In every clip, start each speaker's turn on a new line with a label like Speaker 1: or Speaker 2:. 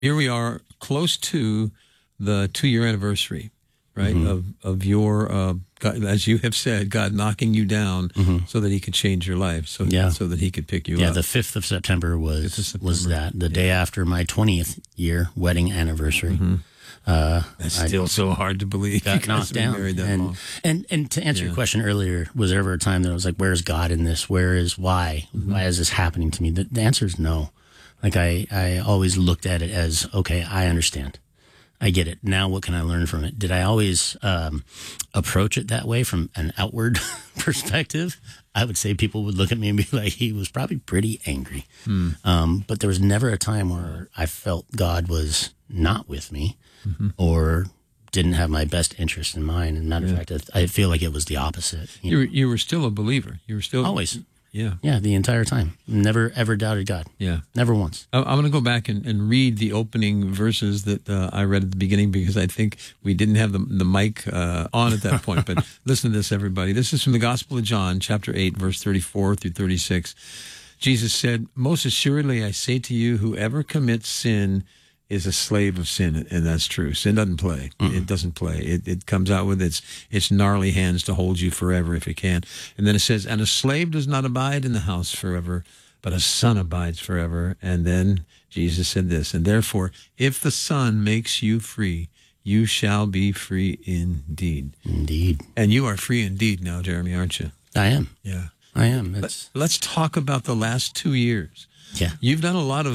Speaker 1: Here we are, close to the 2-year anniversary, right? Of your, God, as you have said, God knocking you down so that He could change your life, so that He could pick you up.
Speaker 2: Yeah, the 5th of September was that the day after my 20th year wedding anniversary.
Speaker 1: That's still so hard to believe.
Speaker 2: Got knocked down. And to answer your question earlier, was there ever a time that I was like, "Where's God in this? Why is this happening to me?" The answer is no. Like I always looked at it as, okay, I understand. I get it. Now what can I learn from it? Did I always approach it that way from an outward perspective? I would say people would look at me and be like, he was probably pretty angry. But there was never a time where I felt God was not with me or didn't have my best interest in mind. And matter of fact, I feel like it was the opposite.
Speaker 1: You were still a believer. You were still
Speaker 2: always.
Speaker 1: Yeah,
Speaker 2: the entire time. Never, ever doubted God.
Speaker 1: Yeah.
Speaker 2: Never once.
Speaker 1: I'm going to go back and read the opening verses that I read at the beginning because I think we didn't have the mic on at that point. But listen to this, everybody. This is from the Gospel of John, chapter 8, verse 34 through 36. Jesus said, "Most assuredly I say to you, whoever commits sin is a slave of sin," and that's true. Sin doesn't play. It doesn't play. It comes out with its gnarly hands to hold you forever if it can. And then it says, "And a slave does not abide in the house forever, but a son abides forever." And then Jesus said this, "And therefore, if the Son makes you free, you shall be free indeed."
Speaker 2: Indeed.
Speaker 1: And you are free indeed now, Jeremy, aren't you?
Speaker 2: I am.
Speaker 1: Yeah.
Speaker 2: I am.
Speaker 1: Let's talk about the last 2 years.
Speaker 2: Yeah.
Speaker 1: You've done a lot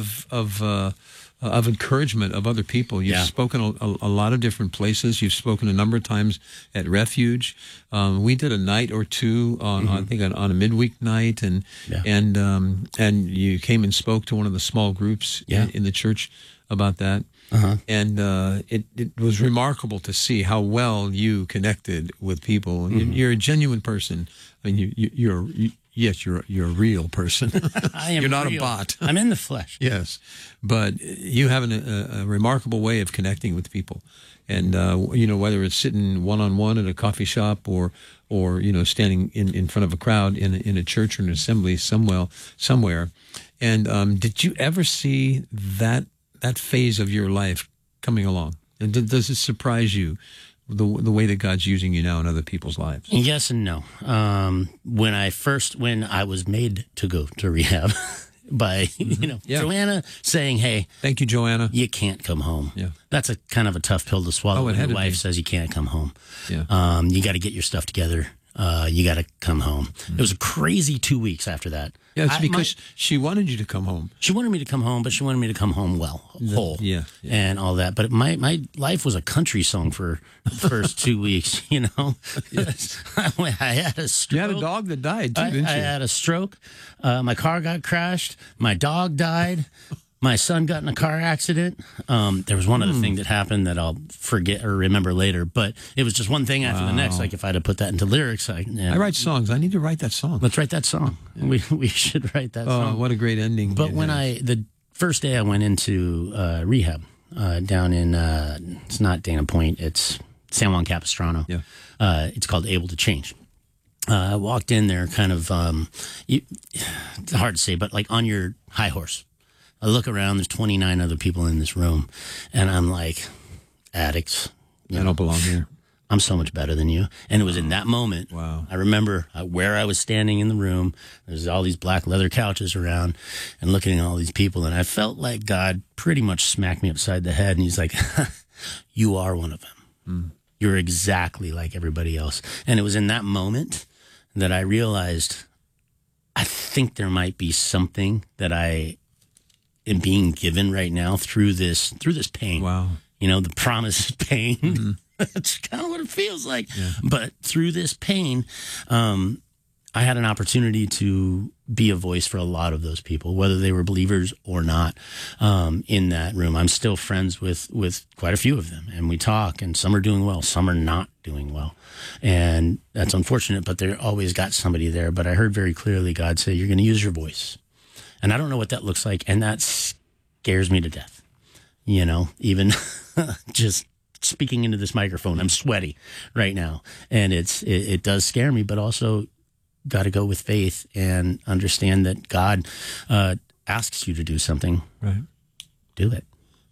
Speaker 1: of encouragement of other people. You've spoken a lot of different places. You've spoken a number of times at Refuge. We did a night or two on I think on a midweek night, and you came and spoke to one of the small groups in the church about that. And it was remarkable to see how well you connected with people. You're a genuine person. I mean, you're a real person.
Speaker 2: I am.
Speaker 1: You're not
Speaker 2: real.
Speaker 1: a bot.
Speaker 2: I'm in the flesh.
Speaker 1: Yes, but you have a remarkable way of connecting with people, and whether it's sitting one-on-one at a coffee shop or standing in front of a crowd in a church or an assembly somewhere. And did you ever see that phase of your life coming along? And does it surprise you? The way that God's using you now in other people's lives?
Speaker 2: Yes and no. When I was made to go to rehab by Joanna saying, "Hey,
Speaker 1: thank you, Joanna,
Speaker 2: you can't come home."
Speaker 1: Yeah,
Speaker 2: that's a kind of a tough pill to swallow. When your wife says you can't come home. Yeah, you got to get your stuff together. You got to come home. It was a crazy 2 weeks after that.
Speaker 1: Yeah, it's because she wanted you to come home.
Speaker 2: She wanted me to come home, but she wanted me to come home whole, and all that. But my life was a country song for the first 2 weeks, Yes. I had a stroke.
Speaker 1: You had a dog that died, too, didn't you?
Speaker 2: I had a stroke. My car got crashed. My dog died. My son got in a car accident. There was one other thing that happened that I'll forget or remember later, but it was just one thing after the next. Like if I had to put that into lyrics, I
Speaker 1: write songs. I need to write that song.
Speaker 2: Let's write that song. Yeah. We should write that song.
Speaker 1: Oh, what a great ending!
Speaker 2: But when the first day I went into rehab down in it's not Dana Point, it's San Juan Capistrano.
Speaker 1: Yeah,
Speaker 2: it's called Able to Change. I walked in there, kind of. It's hard to say, but like on your high horse. I look around, there's 29 other people in this room, and I'm like, addicts.
Speaker 1: I don't belong here.
Speaker 2: I'm so much better than you. And it was in that moment, I remember where I was standing in the room. There's all these black leather couches around and looking at all these people, and I felt like God pretty much smacked me upside the head, and he's like, you are one of them. You're exactly like everybody else. And it was in that moment that I realized I think there might be something that I am being given right now through this pain.
Speaker 1: Wow.
Speaker 2: The promise is pain. That's kind of what it feels like. Yeah. But through this pain, I had an opportunity to be a voice for a lot of those people, whether they were believers or not, in that room. I'm still friends with quite a few of them, and we talk, and some are doing well, some are not doing well. And that's unfortunate, but they're always got somebody there. But I heard very clearly God say, you're going to use your voice. And I don't know what that looks like, and that scares me to death. Even just speaking into this microphone, I'm sweaty right now, and it does scare me, but also got to go with faith and understand that God asks you to do something.
Speaker 1: Right.
Speaker 2: Do it.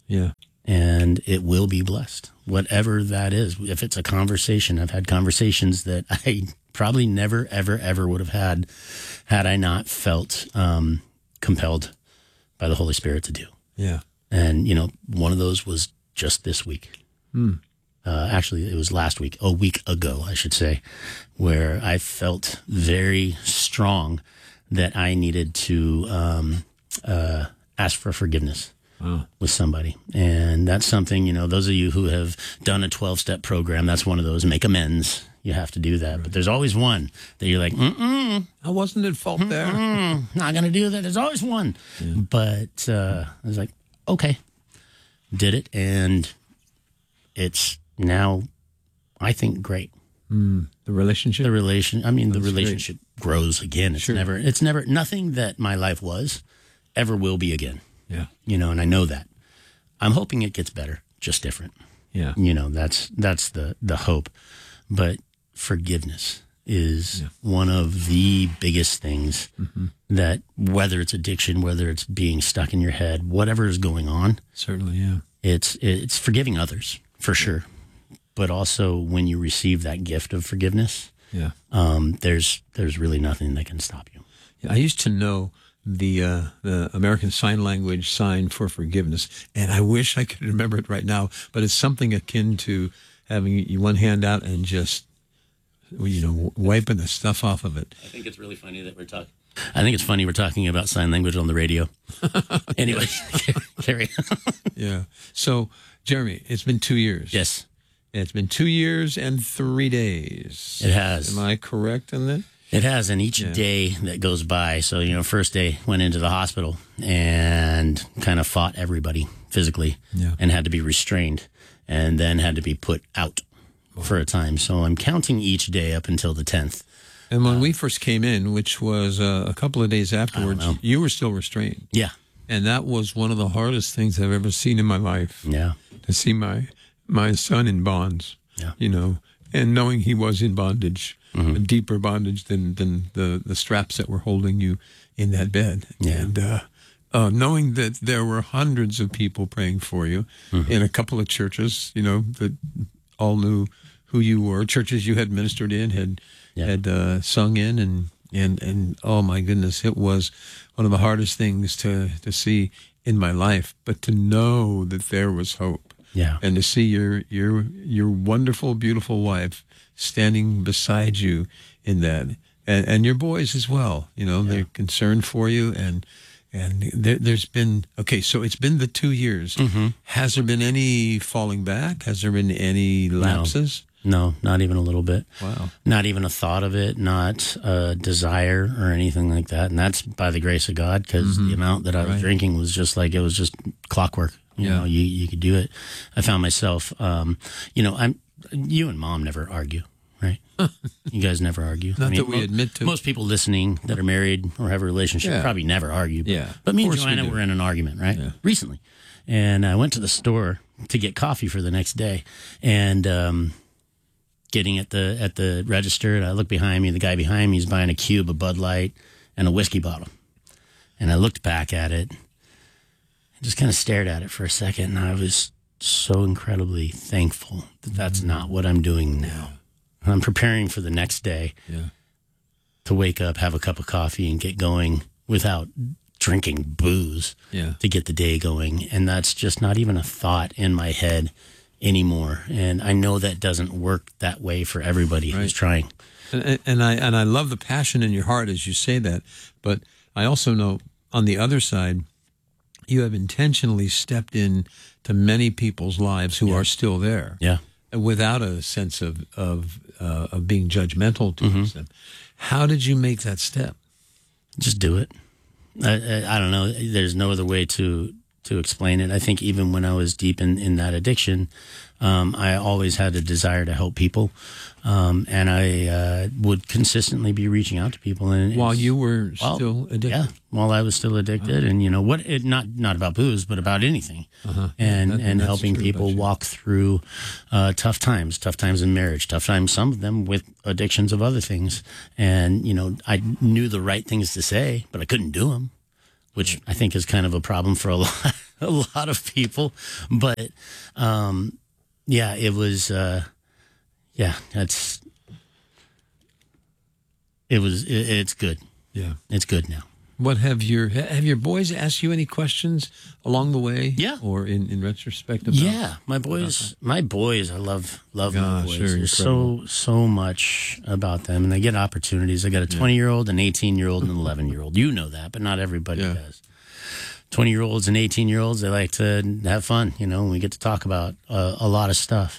Speaker 1: Yeah.
Speaker 2: and it will be blessed, whatever that is. If it's a conversation, I've had conversations that I probably never, ever, ever would have had I not felt compelled by the Holy Spirit to do.
Speaker 1: Yeah.
Speaker 2: And, one of those was just this week. Actually, it was last week, a week ago, I should say, where I felt very strong that I needed to ask for forgiveness with somebody. And that's something, those of you who have done a 12-step program, that's one of those, make amends. You have to do that. Right. But there's always one that you're like, I
Speaker 1: wasn't at fault there.
Speaker 2: Not going to do that. There's always one. Yeah. But I was like, okay, did it. And it's now, I think, great.
Speaker 1: The relationship?
Speaker 2: The relationship grows again. It's never, nothing that my life was ever will be again.
Speaker 1: Yeah.
Speaker 2: And I know that. I'm hoping it gets better, just different.
Speaker 1: Yeah.
Speaker 2: That's the hope. But forgiveness is one of the biggest things that, whether it's addiction, whether it's being stuck in your head, whatever is going on.
Speaker 1: Certainly, yeah.
Speaker 2: It's forgiving others, for sure. But also when you receive that gift of forgiveness, there's really nothing that can stop you.
Speaker 1: Yeah, I used to know the American Sign Language sign for forgiveness, and I wish I could remember it right now, but it's something akin to having one hand out and just, wiping the stuff off of it.
Speaker 2: I think it's really funny that we're talking. I think it's funny we're talking about sign language on the radio. Anyway, carry on.
Speaker 1: Yeah. So, Jeremy, it's been 2 years.
Speaker 2: Yes.
Speaker 1: It's been 2 years and 3 days.
Speaker 2: It has.
Speaker 1: Am I correct in that?
Speaker 2: It has, and each day that goes by. So, first day went into the hospital and kind of fought everybody physically and had to be restrained and then had to be put out for a time. So I'm counting each day up until the 10th.
Speaker 1: And when we first came in, which was a couple of days afterwards, you were still restrained.
Speaker 2: Yeah.
Speaker 1: And that was one of the hardest things I've ever seen in my life.
Speaker 2: Yeah.
Speaker 1: To see my son in bonds, and knowing he was in bondage, a deeper bondage than the straps that were holding you in that bed.
Speaker 2: Yeah.
Speaker 1: And knowing that there were hundreds of people praying for you in a couple of churches, that all knew who you were, churches you had ministered in, had sung in, and oh my goodness, it was one of the hardest things to see in my life, but to know that there was hope.
Speaker 2: Yeah.
Speaker 1: And to see your wonderful, beautiful wife standing beside you in that, and your boys as well. They're concerned for you, and there's been so it's been the 2 years. Has there been any falling back? Has there been any lapses?
Speaker 2: No, not even a little bit.
Speaker 1: Wow.
Speaker 2: Not even a thought of it, not a desire or anything like that. And that's by the grace of God, because the amount that I was drinking was just like, it was just clockwork. You know, you could do it. I found myself, you and Mom never argue, right? You guys never argue.
Speaker 1: Not that we admit to.
Speaker 2: Most people listening that are married or have a relationship probably never argue. But me and Joanna were in an argument, right? Yeah. Recently. And I went to the store to get coffee for the next day. And getting at the register, and I look behind me. The guy behind me is buying a cube of Bud Light and a whiskey bottle. And I looked back at it. Just kind of stared at it for a second, and I was so incredibly thankful that that's not what I'm doing now. I'm preparing for the next day to wake up, have a cup of coffee, and get going without drinking booze to get the day going. And that's just not even a thought in my head anymore. And I know that doesn't work that way for everybody who's trying.
Speaker 1: And I love the passion in your heart as you say that, but I also know on the other side, you have intentionally stepped in to many people's lives who are still there, without a sense of being judgmental towards them. How did you make that step?
Speaker 2: Just do it. I don't know. There's no other way to explain it. I think even when I was deep in that addiction, I always had a desire to help people, and I would consistently be reaching out to people. And
Speaker 1: while you were still addicted,
Speaker 2: while I was still addicted, and not about booze, but about anything, and helping people walk through tough times in marriage, tough times, some of them with addictions of other things, and I knew the right things to say, but I couldn't do them. Which I think is kind of a problem for a a lot of people, but yeah, it was it's good.
Speaker 1: Yeah.
Speaker 2: It's good now.
Speaker 1: What have your boys asked you any questions along the way?
Speaker 2: Yeah.
Speaker 1: Or in retrospect about?
Speaker 2: Yeah, my boys, I love my boys.
Speaker 1: Sure,
Speaker 2: There's so much about them, and they get opportunities. I got a 20-year-old, an 18-year-old, and an 11-year-old. You know that, but not everybody does. 20-year-olds and 18-year-olds, they like to have fun, and we get to talk about a lot of stuff.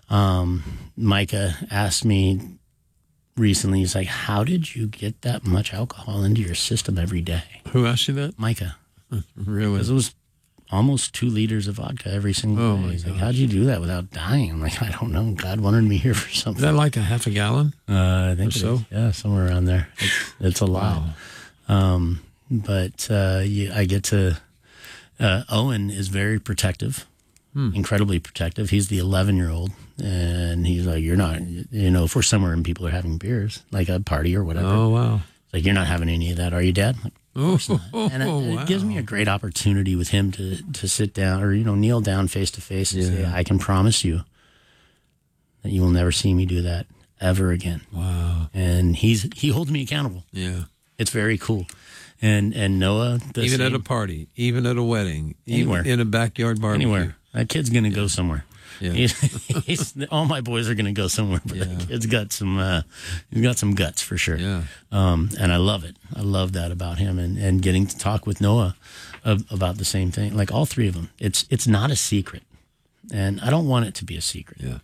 Speaker 2: Micah asked me recently, he's like, how did you get that much alcohol into your system every day?
Speaker 1: Who asked you that?
Speaker 2: Micah.
Speaker 1: Really?
Speaker 2: Because it was almost 2 liters of vodka every single day. He's like, how'd you do that without dying? I'm like, I don't know. God wanted me here for something.
Speaker 1: Is that like a half a gallon?
Speaker 2: I think
Speaker 1: so.
Speaker 2: Yeah, somewhere around there. It's a lot.
Speaker 1: Wow.
Speaker 2: But I get to. Owen is very protective, incredibly protective. He's the 11-year-old, and he's like, "You're not, if we're somewhere and people are having beers, like a party or whatever.
Speaker 1: Oh wow!
Speaker 2: Like, you're not having any of that, are you, Dad?" Like, of course not. And
Speaker 1: wow.
Speaker 2: It gives me a great opportunity with him to sit down or kneel down face to face and say, "I can promise you that you will never see me do that ever again."
Speaker 1: Wow!
Speaker 2: And he holds me accountable.
Speaker 1: Yeah,
Speaker 2: it's very cool. And Noah,
Speaker 1: even at a party, even at a wedding,
Speaker 2: anywhere,
Speaker 1: even in a backyard barbecue,
Speaker 2: anywhere, that kid's gonna go somewhere.
Speaker 1: Yeah.
Speaker 2: All my boys are gonna go somewhere, but that kid's got he's got some guts for sure.
Speaker 1: Yeah.
Speaker 2: And I love it. I love that about him, and getting to talk with Noah about the same thing. Like all 3 of them, it's not a secret, and I don't want it to be a secret.
Speaker 1: Yeah.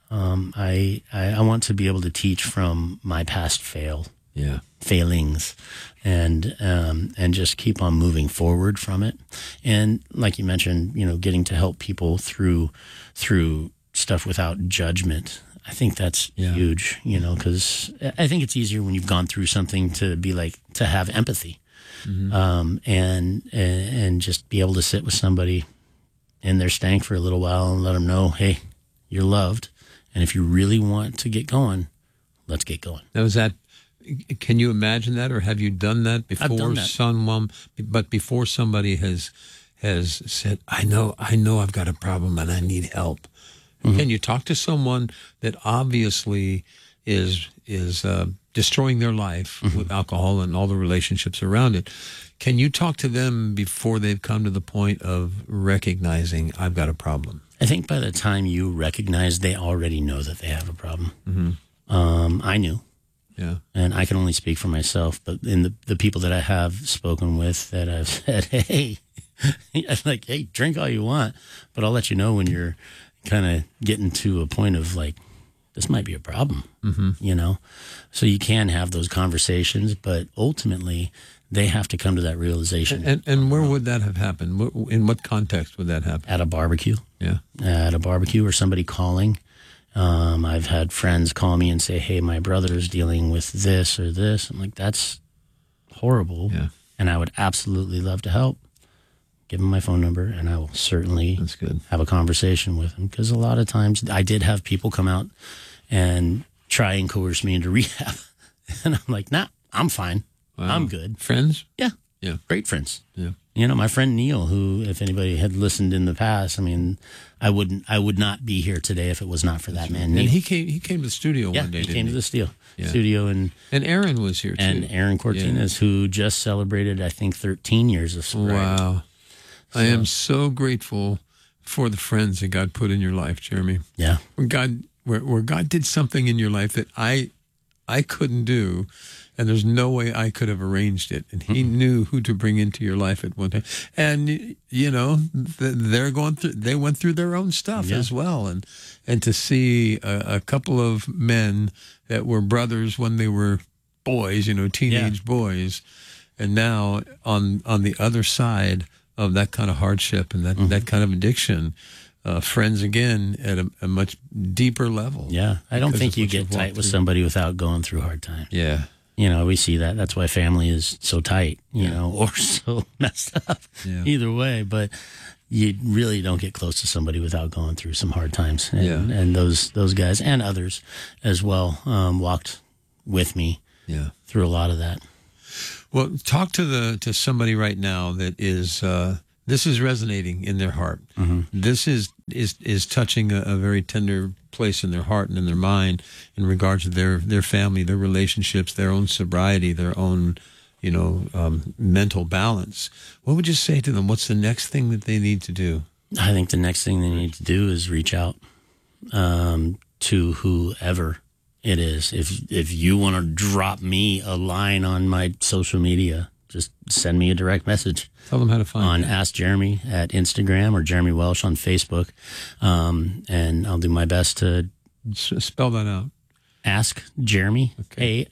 Speaker 2: I want to be able to teach from my past failings, and just keep on moving forward from it. And like you mentioned, getting to help people through stuff without judgment. I think that's huge, because I think it's easier when you've gone through something to have empathy, and just be able to sit with somebody in their stank for a little while and let them know, hey, you're loved. And if you really want to get going, let's get going.
Speaker 1: Now, can you imagine that, or have you done that before?
Speaker 2: I've done that.
Speaker 1: But before somebody has said, I know I've got a problem and I need help. Mm-hmm. Can you talk to someone that obviously is destroying their life with alcohol and all the relationships around it? Can you talk to them before they've come to the point of recognizing I've got a problem?
Speaker 2: I think by the time you recognize, they already know that they have a problem.
Speaker 1: Mm-hmm.
Speaker 2: I knew.
Speaker 1: Yeah.
Speaker 2: And I can only speak for myself, but in the people that I have spoken with, that I've said, hey, like, hey, drink all you want, but I'll let you know when you're kind of getting to a point of like, this might be a problem, So you can have those conversations, but ultimately they have to come to that realization.
Speaker 1: And where would that have happened? In what context would that happen?
Speaker 2: At a barbecue.
Speaker 1: Yeah.
Speaker 2: At a barbecue, or somebody calling. I've had friends call me and say, hey, my brother's dealing with this or this. I'm like, that's horrible.
Speaker 1: Yeah.
Speaker 2: And I would absolutely love to help. Give him my phone number, and I will certainly have a conversation with him. Because a lot of times I did have people come out and try and coerce me into rehab. And I'm like, nah, I'm fine. Wow. I'm good.
Speaker 1: Friends?
Speaker 2: Yeah.
Speaker 1: Yeah.
Speaker 2: Great friends.
Speaker 1: Yeah.
Speaker 2: My friend Neil, who, if anybody had listened in the past, I mean, I would not be here today if it was not for that man.
Speaker 1: And
Speaker 2: Neil.
Speaker 1: he came to the studio one day.
Speaker 2: He came to the studio,
Speaker 1: and Aaron was here too.
Speaker 2: And Aaron Cortines, who just celebrated, I think, 13 years of sobriety.
Speaker 1: Wow. So, I am so grateful for the friends that God put in your life, Jeremy.
Speaker 2: Yeah.
Speaker 1: Where God did something in your life that I couldn't do, and there's no way I could have arranged it. And He knew who to bring into your life at one time. And they went through their own stuff as well. And to see a couple of men that were brothers when they were boys, teenage boys, and now on the other side of that kind of hardship and that kind of addiction, friends again at a much deeper level.
Speaker 2: Yeah, I don't think you get tight with somebody without going through hard times.
Speaker 1: Yeah.
Speaker 2: We see that. That's why family is so tight, or so messed up. Yeah. Either way, but you really don't get close to somebody without going through some hard times. And those guys and others as well walked with me through a lot of that.
Speaker 1: Well, talk to somebody right now that is This is resonating in their heart.
Speaker 2: Mm-hmm.
Speaker 1: This is touching a very tender place in their heart and in their mind in regards to their family, their relationships, their own sobriety, their own, mental balance. What would you say to them? What's the next thing that they need to do?
Speaker 2: I think the next thing they need to do is reach out to whoever it is. If you want to drop me a line on my social media, just send me a direct message.
Speaker 1: Tell them how to find
Speaker 2: on
Speaker 1: you.
Speaker 2: Ask Jeremy at Instagram or Jeremy Welsh on Facebook, and I'll do my best to
Speaker 1: spell that out.
Speaker 2: Ask Jeremy,
Speaker 1: Okay.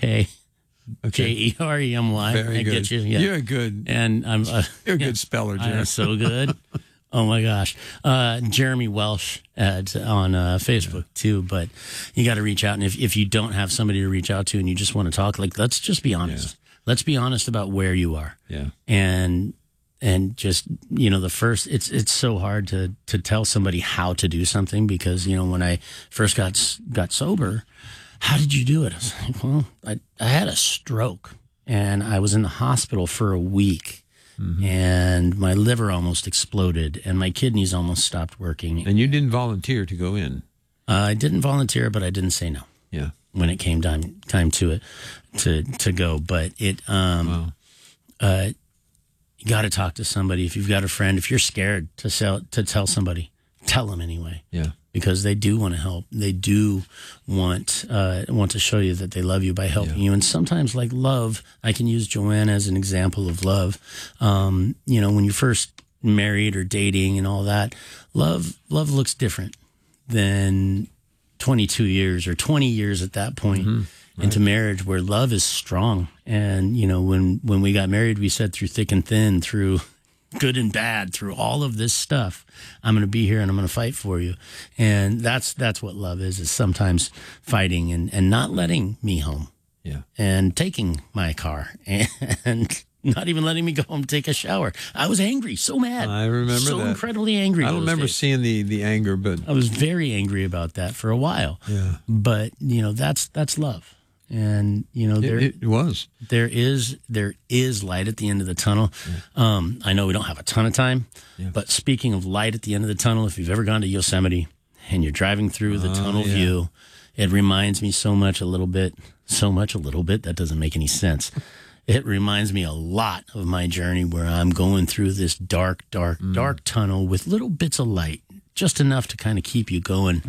Speaker 2: AskJeremy.
Speaker 1: Very good.
Speaker 2: Get you. Yeah.
Speaker 1: You're good.
Speaker 2: And I'm
Speaker 1: You're a good speller, Jeremy.
Speaker 2: I'm so good. Oh my gosh, Jeremy Welsh on Facebook too. But you got to reach out, and if you don't have somebody to reach out to, and you just want to talk, let's just be honest.
Speaker 1: Yeah.
Speaker 2: Let's be honest about where you are.
Speaker 1: Yeah.
Speaker 2: And just, the first, it's so hard to tell somebody how to do something because, when I first got sober, how did you do it? I was like, well, I had a stroke and I was in the hospital for a week. Mm-hmm. And my liver almost exploded and my kidneys almost stopped working.
Speaker 1: And you didn't volunteer to go in.
Speaker 2: I didn't volunteer, but I didn't say no.
Speaker 1: Yeah.
Speaker 2: When it came time to it to go, but it
Speaker 1: Wow.
Speaker 2: You got to talk to somebody. If you've got a friend, if you're scared to tell somebody, tell them anyway.
Speaker 1: Yeah.
Speaker 2: Because they do want to help. They do want to show you that they love you by helping you. And sometimes, like love, I can use Joanne as an example of love. When you're first married or dating and all that, love looks different than 22 years or 20 years at that point into marriage, where love is strong. And when we got married, we said through thick and thin, through good and bad, through all of this stuff, I'm going to be here and I'm going to fight for you. And that's what love is sometimes fighting and not letting me home.
Speaker 1: Yeah.
Speaker 2: And taking my car and not even letting me go home and take a shower. I was angry, so mad.
Speaker 1: I remember
Speaker 2: so
Speaker 1: that.
Speaker 2: incredibly angry.
Speaker 1: I don't remember seeing the anger, but
Speaker 2: I was very angry about that for a while.
Speaker 1: Yeah.
Speaker 2: But that's love. And
Speaker 1: it was.
Speaker 2: There is light at the end of the tunnel. Yeah. I know we don't have a ton of time, but speaking of light at the end of the tunnel, if you've ever gone to Yosemite and you're driving through the tunnel view, it reminds me so much a little bit. That doesn't make any sense. It reminds me a lot of my journey where I'm going through this dark tunnel with little bits of light, just enough to kind of keep you going.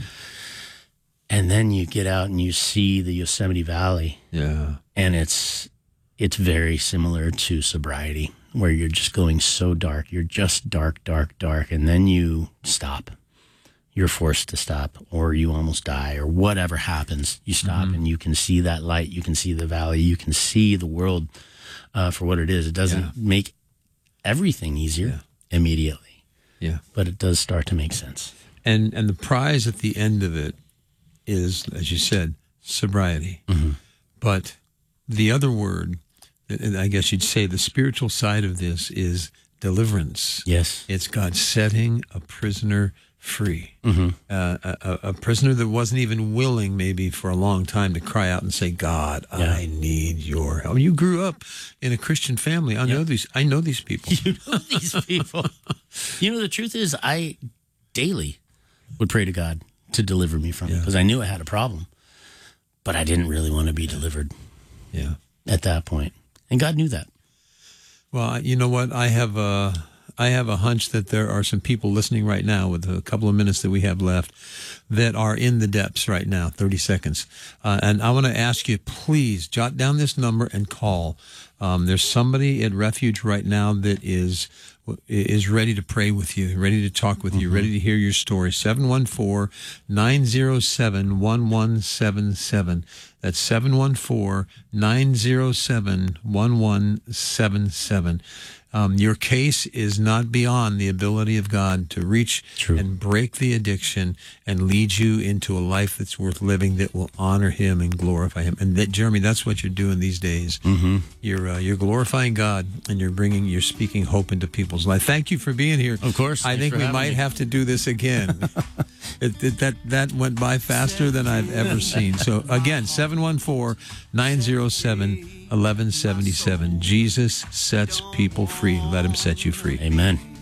Speaker 2: And then you get out and you see the Yosemite Valley. Yeah. And it's very similar to sobriety, where you're just going so dark. You're just dark. And then you stop. You're forced to stop, or you almost die, or whatever happens. You stop and you can see that light. You can see the valley. You can see the world for what it is. It doesn't make everything easier immediately. Yeah. But it does start to make sense.
Speaker 1: And the prize at the end of it is, as you said, sobriety. Mm-hmm. But the other word, and I guess you'd say the spiritual side of this, is deliverance.
Speaker 2: Yes.
Speaker 1: It's God setting a prisoner free. Mm-hmm. A prisoner that wasn't even willing maybe for a long time to cry out and say, God, I need your help. You grew up in a Christian family. I know these people.
Speaker 2: You know these people. The truth is, I daily would pray to God to deliver me from it, because I knew I had a problem, but I didn't really want to be delivered at that point. And God knew that.
Speaker 1: Well, you know what? I have a hunch that there are some people listening right now with a couple of minutes that we have left that are in the depths right now, 30 seconds. And I want to ask you, please jot down this number and call. There's somebody at Refuge right now that is ready to pray with you, ready to talk with you, ready to hear your story. 714-907-1177. That's 714-907-1177. Your case is not beyond the ability of God to reach and break the addiction and lead you into a life that's worth living, that will honor Him and glorify Him. And that, Jeremy, that's what you're doing these days. Mm-hmm. You're glorifying God, and you're speaking hope into people's life. Thank you for being here.
Speaker 2: Of course.
Speaker 1: I think we might have to do this again. That went by faster than I've ever seen. So again, 714-907-1177. Jesus sets people free. Let Him set you free.
Speaker 2: Amen.